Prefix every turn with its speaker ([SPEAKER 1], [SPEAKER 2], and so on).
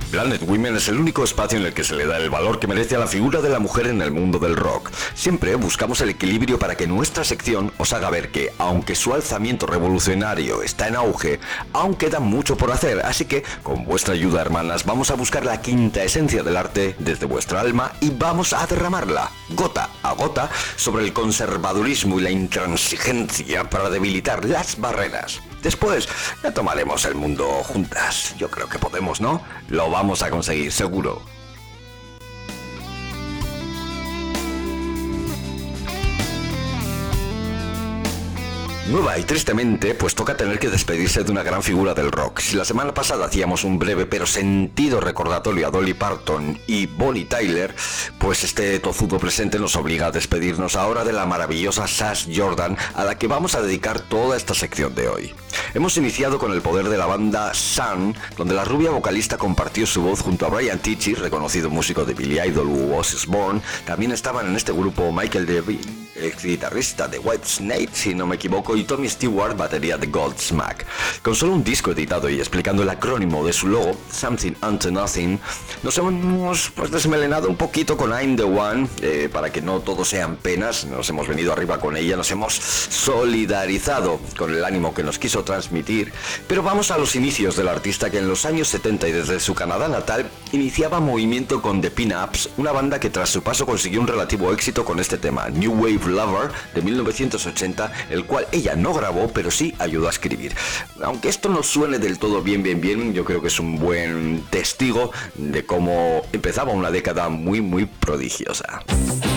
[SPEAKER 1] Planet Women es el único espacio en el que se le da el valor que merece a la figura de la mujer en el mundo del rock. Siempre buscamos el equilibrio para que nuestra sección os haga ver que, aunque su alzamiento revolucionario está en auge, aún queda mucho por hacer, así que, con vuestra ayuda, hermanas, vamos a buscar la quinta esencia del arte desde vuestra alma y vamos a derramarla, gota a gota, sobre el conservadurismo y la intransigencia para debilitar las barreras. Después ya tomaremos el mundo juntas. Yo creo que podemos, ¿no? Lo vamos a conseguir, seguro. Nueva y tristemente, pues toca tener que despedirse de una gran figura del rock. Si la semana pasada hacíamos un breve pero sentido recordatorio a Dolly Parton y Bonnie Tyler, pues este tozudo presente nos obliga a despedirnos ahora de la maravillosa Sash Jordan, a la que vamos a dedicar toda esta sección de hoy. Hemos iniciado con el poder de la banda Sun, donde la rubia vocalista compartió su voz junto a Brian Tichy, reconocido músico de Billy Idol u Ozzy Osbourne. También estaban en este grupo Michael Devine, ex guitarrista de Whitesnake, si no me equivoco, y Tommy Stewart, batería de Godsmack. Con solo un disco editado y explicando el acrónimo de su logo, Something Unto Nothing, nos hemos desmelenado un poquito con I'm the One, para que no todo sean penas. Nos hemos venido arriba con ella, nos hemos solidarizado con el ánimo que nos quiso transmitir, pero vamos a los inicios del artista, que en los años 70 y desde su Canadá natal iniciaba movimiento con The Pin-Ups, una banda que tras su paso consiguió un relativo éxito con este tema, New Wave Lover, de 1980, el cual ella no grabó, pero sí ayudó a escribir. Aunque esto no suene del todo bien, yo creo que es un buen testigo de cómo empezaba una década muy prodigiosa.